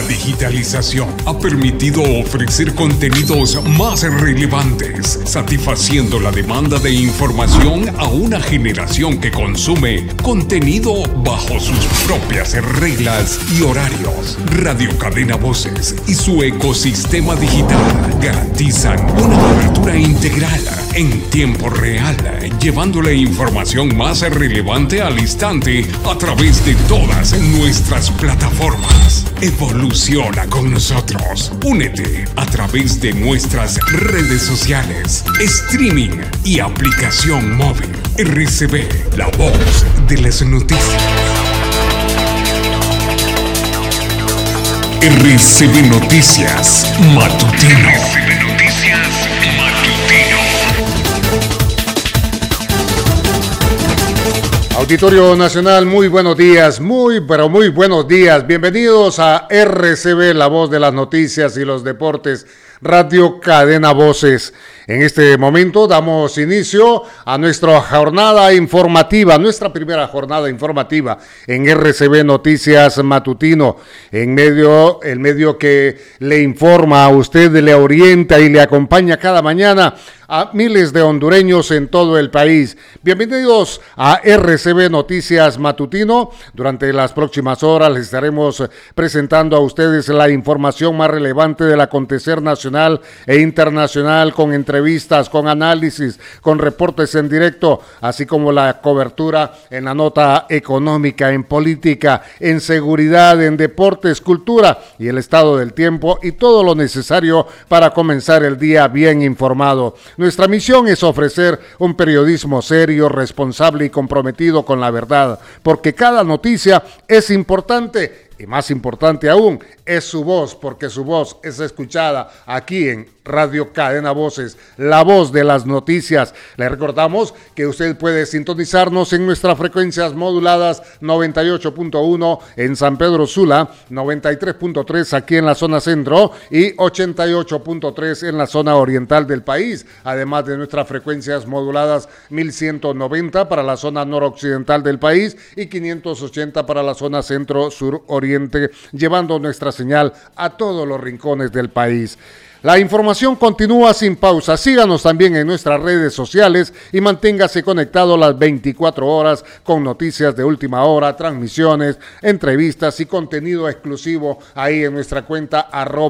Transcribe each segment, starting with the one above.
digitalización ha permitido ofrecer contenidos más relevantes, satisfaciendo la demanda de información a una generación que consume contenido bajo sus propias reglas y horarios. Radio Cadena Voces y su ecosistema digital garantizan una cobertura integral en tiempo real, llevando la información más relevante al instante a través de todas nuestras plataformas. Evoluciona con nosotros. Únete a través de nuestras redes sociales, streaming y aplicación móvil. RCB, la voz de las noticias. RCB Noticias Matutino. RCB Noticias Matutino. Auditorio Nacional, muy buenos días, muy buenos días. Bienvenidos a RCB, la voz de las noticias y los deportes, Radio Cadena Voces. En este momento damos inicio a nuestra jornada informativa, nuestra primera jornada informativa en RCB Noticias Matutino, el medio que le informa a usted, le orienta y le acompaña cada mañana a miles de hondureños en todo el país. Bienvenidos a RCB Noticias Matutino. Durante las próximas horas les estaremos presentando a ustedes la información más relevante del acontecer nacional e internacional, con entrevistas, con análisis, con reportes en directo, así como la cobertura en la nota económica, en política, en seguridad, en deportes, cultura y el estado del tiempo y todo lo necesario para comenzar el día bien informado. Nuestra misión es ofrecer un periodismo serio, responsable y comprometido con la verdad, porque cada noticia es importante. Y más importante aún, es su voz, porque su voz es escuchada aquí en Radio Cadena Voces, la voz de las noticias. Le recordamos que usted puede sintonizarnos en nuestras frecuencias moduladas 98.1 en San Pedro Sula, 93.3 aquí en la zona centro y 88.3 en la zona oriental del país, además de nuestras frecuencias moduladas 1190 para la zona noroccidental del país y 580 para la zona centro-sur-oriental, llevando nuestra señal a todos los rincones del país. La información continúa sin pausa. Síganos también en nuestras redes sociales y manténgase conectado las 24 horas con noticias de última hora, transmisiones, entrevistas y contenido exclusivo ahí en nuestra cuenta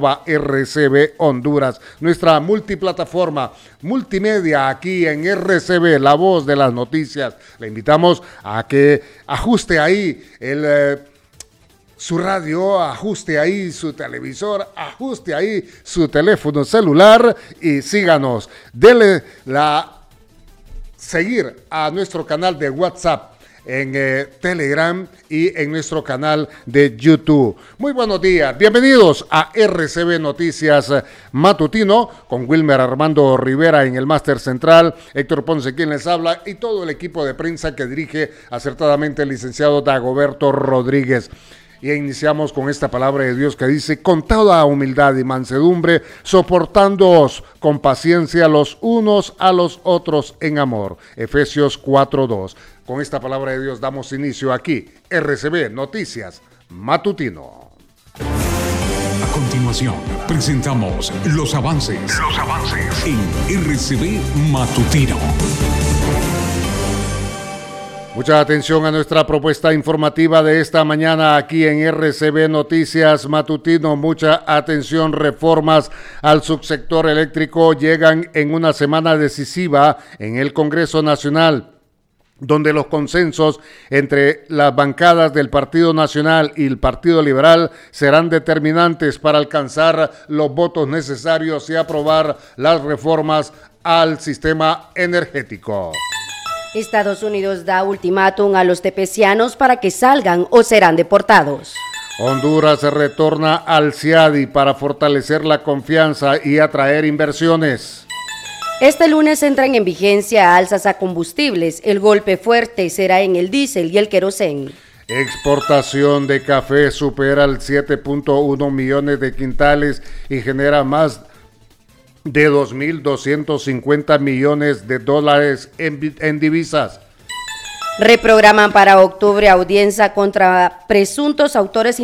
@RCB Honduras, nuestra multiplataforma multimedia aquí en RCB, la voz de las noticias. Le invitamos a que ajuste ahí su radio, ajuste ahí su televisor, ajuste ahí su teléfono celular y síganos. Dele seguir a nuestro canal de WhatsApp en Telegram y en nuestro canal de YouTube. Muy buenos días, bienvenidos a RCB Noticias Matutino, con Wilmer Armando Rivera en el máster central, Héctor Ponce quien les habla y todo el equipo de prensa que dirige acertadamente el licenciado Dagoberto Rodríguez. Y iniciamos con esta palabra de Dios que dice: con toda humildad y mansedumbre, soportándoos con paciencia los unos a los otros en amor. Efesios 4:2. Con esta palabra de Dios damos inicio aquí, RCB Noticias Matutino. A continuación, presentamos los avances en RCB Matutino. Mucha atención a nuestra propuesta informativa de esta mañana aquí en RCB Noticias Matutino. Mucha atención, reformas al subsector eléctrico llegan en una semana decisiva en el Congreso Nacional, donde los consensos entre las bancadas del Partido Nacional y el Partido Liberal serán determinantes para alcanzar los votos necesarios y aprobar las reformas al sistema energético. Estados Unidos da ultimátum a los tepecianos para que salgan o serán deportados. Honduras se retorna al CIADI para fortalecer la confianza y atraer inversiones. Este lunes entran en vigencia alzas a combustibles. El golpe fuerte será en el diésel y el querosén. Exportación de café supera el 7.1 millones de quintales y genera más de 2.250 millones de dólares en divisas. Reprograman para octubre audiencia contra presuntos autores